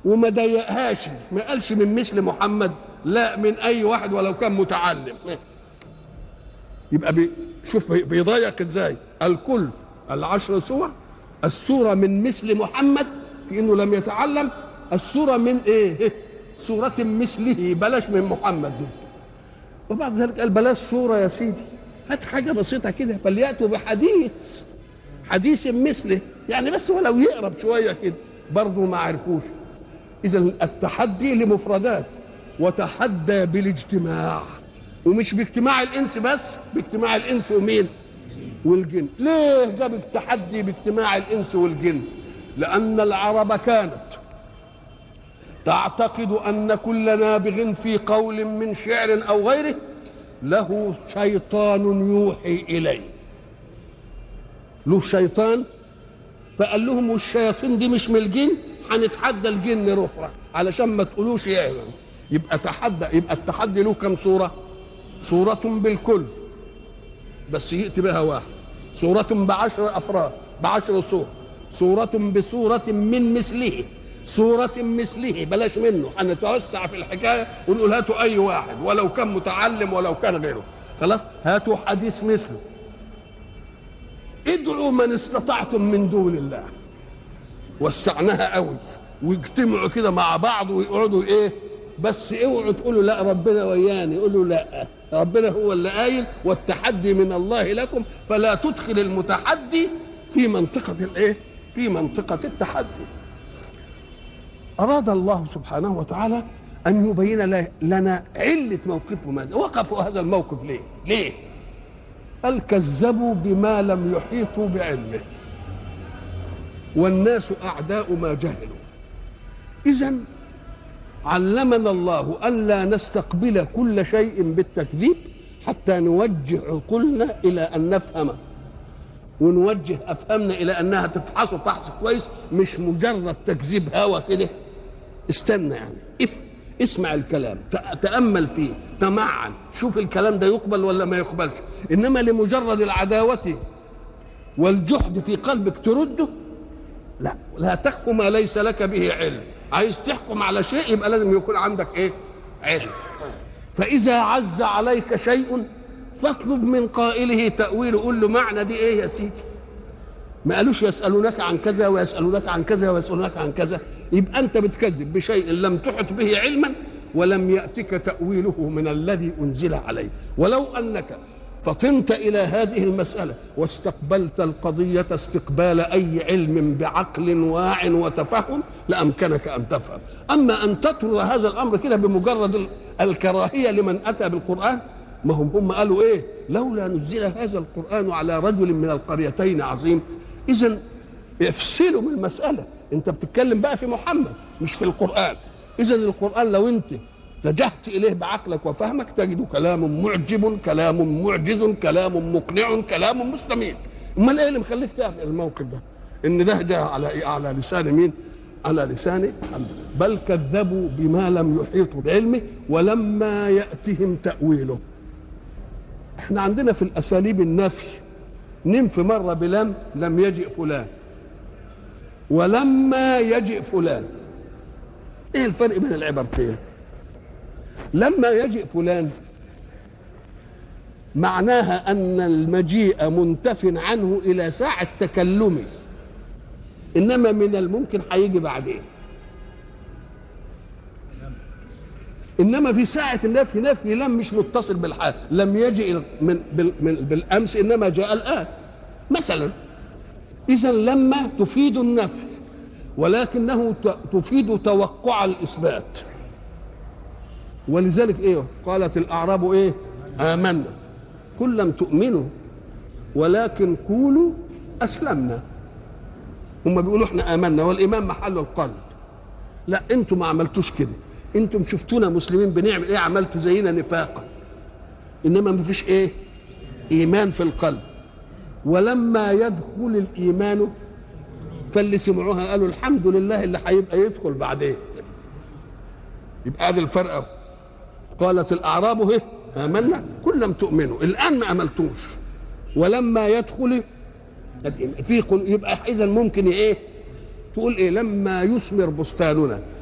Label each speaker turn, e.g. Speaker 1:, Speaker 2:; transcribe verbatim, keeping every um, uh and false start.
Speaker 1: وما ضيقهاش، ما قالش من مثل محمد، لا من اي واحد ولو كان متعلم. يبقى بي شوف بيضيق ازاي. الكل العشر سور، السوره من مثل محمد في انه لم يتعلم، السوره من ايه؟ سوره مثله، بلاش من محمد دي. وبعد ذلك قال بلاش سوره يا سيدي، هات حاجه بسيطه كده، فلياتوا بحديث حديث مثله، يعني بس ولو يقرب شويه كده، برضه ما عرفوش. اذا التحدي لمفردات، وتحدى بالاجتماع، ومش باجتماع الانس بس، باجتماع الانس ومين؟ والجن. ليه جاب التحدي باجتماع الانس والجن؟ لان العرب كانت تعتقد ان كل نابغ في قول من شعر او غيره له شيطان يوحي اليه، له شيطان. فقال لهم والشياطين دي مش من الجن، هنتحدى الجن رخرة علشان ما تقولوش ايه. يبقى تحدى، يبقى التحدي له كم صورة؟ صورة بالكل بس يأتي بها واحد، صورة بعشر أفراد بعشر صور، صورة بصورة من مثله، صورة مثله بلاش منه، هنتوسع في الحكاية ونقول هاتوا أي واحد ولو كان متعلم ولو كان غيره، خلاص هاتوا حديث مثله، ادعوا من استطعتم من دون الله. وسعناها قوي، ويجتمعوا كده مع بعض ويقعدوا ايه، بس اوعوا تقولوا لا ربنا وياني، قولوا لا ربنا هو اللي قايل والتحدي من الله لكم، فلا تدخل المتحدي في منطقة الايه؟ في منطقة التحدي. أراد الله سبحانه وتعالى أن يبين لنا علة موقفهم هذا. وقفوا هذا الموقف ليه؟ ليه؟ قال كذبوا بما لم يحيطوا بعلمه، والناس أعداء ما جهلوا. إذن علمنا الله أن لا نستقبل كل شيء بالتكذيب حتى نوجه عقولنا إلى أن نفهم، ونوجه أفهمنا إلى أنها تفحص فحص كويس، مش مجرد تكذيب هوا كده. استنى يعني، اسمع الكلام، تأمل فيه، تمعن، شوف الكلام ده يقبل ولا ما يقبلش. إنما لمجرد العداوة والجحد في قلبك ترده، لا. لا تخف ما ليس لك به علم. عايز تحكم على شيء يبقى لازم يكون عندك ايه؟ علم. فإذا عز عليك شيء فاطلب من قائله تأويله، قول له معنى دي ايه يا سيدي. ما قالوش يسألونك عن كذا ويسألونك عن كذا ويسألونك عن كذا، يبقى أنت بتكذب بشيء لم تحط به علما ولم يأتك تأويله من الذي أنزل عليه. ولو أنك فطنت إلى هذه المسألة واستقبلت القضية استقبال أي علم بعقل واع وتفهم لأمكنك أن تفهم. أما أن تطرد هذا الأمر كده بمجرد الكراهية لمن أتى بالقرآن، ما هم هم قالوا إيه؟ لولا نزل هذا القرآن على رجل من القريتين عظيم. إذن افصلوا من المسألة، أنت بتتكلم بقى في محمد مش في القرآن. إذن القرآن لو أنت اتجهت إليه بعقلك وفهمك تجد كلام معجب، كلام معجز، كلام مقنع، كلام مستميت. امال ايه اللي مخليك تقف الموقف ده؟ ان ده جاء على إيه؟ على لسان مين؟ على لسان محمد. بل كذبوا بما لم يحيطوا بعلمه ولما يأتهم تأويله. احنا عندنا في الأساليب النفي ننفي مرة بلم، لم يجئ فلان، ولما يجئ فلان. ايه الفرق بين العبارتين؟ لما يجئ فلان معناها أن المجيء منتف عنه إلى ساعة تكلمه، إنما من الممكن هيجي بعدين. إنما في ساعة النفي نفي لم مش متصل بالحال، لم يجئ من بالأمس إنما جاء الآن مثلا. إذن لما تفيد النفي ولكنه تفيد توقع الإثبات. ولذلك ايه قالت الاعراب ايه؟ آمنا قل لم تؤمنوا ولكن قولوا اسلمنا. هم بيقولوا احنا آمنا والايمان محل القلب. لا انتم ما عملتوش كده، انتم شفتونا مسلمين بنعمل ايه؟ عملتوا زينا نفاقا، انما ما فيش ايه؟ ايمان في القلب. ولما يدخل الايمان فاللي سمعوها قالوا الحمد لله اللي هيبقى يدخل بعدين. يبقى هذا الفرق. قالت الأعراب هي آمنا قل لم تؤمنوا، الآن ما عملتوش. ولما يدخل في قل، يبقى إذا ممكن إيه؟ تقول إيه؟ لما يثمر بستاننا